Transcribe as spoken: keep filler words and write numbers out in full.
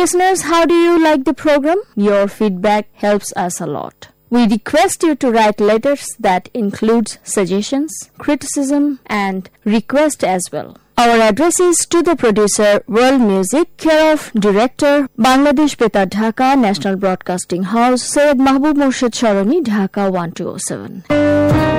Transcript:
listeners, how do you like the program? Your feedback helps us a lot. We request you to write letters that includes suggestions, criticism, and request as well. Our address is to the producer, World Music, care of Director, Bangladesh Betar Dhaka, National Broadcasting House, Syed Mahbub Murshid Sharoni, Dhaka one two oh seven.